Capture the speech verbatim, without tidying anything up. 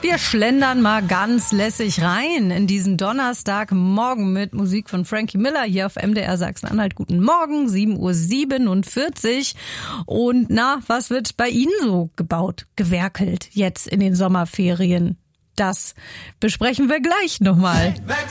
Wir schlendern mal ganz lässig rein in diesen Donnerstagmorgen mit Musik von Frankie Miller hier auf M D R Sachsen-Anhalt. Guten Morgen, sieben Uhr siebenundvierzig. Und na, was wird bei Ihnen so gebaut, gewerkelt jetzt in den Sommerferien? Das besprechen wir gleich nochmal.